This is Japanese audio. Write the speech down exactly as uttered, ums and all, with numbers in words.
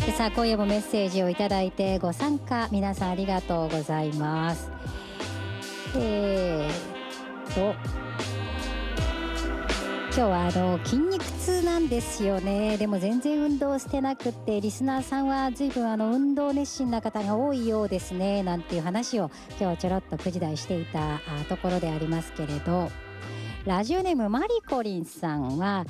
さあ今夜もメッセージをいただいてご参加皆さんありがとうございます。えーと今日はあの筋肉痛なんですよね。でも全然運動してなくって、リスナーさんは随分あの運動熱心な方が多いようですねなんていう話を今日ちょろっとくじ台していたところでありますけれど、ラジオネームマリコリンさんは